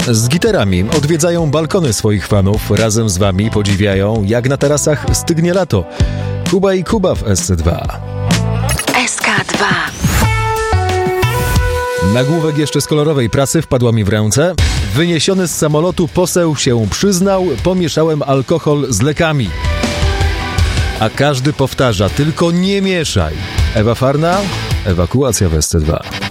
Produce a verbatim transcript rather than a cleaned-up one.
Z gitarami odwiedzają balkony swoich fanów, razem z wami podziwiają, jak na tarasach stygnie lato. Kuba i Kuba w S C dwa. S K dwa. Nagłówek jeszcze z kolorowej prasy wpadła mi w ręce. Wyniesiony z samolotu poseł się przyznał, pomieszałem alkohol z lekami. A każdy powtarza, tylko nie mieszaj. Ewa Farna, ewakuacja w S C dwa.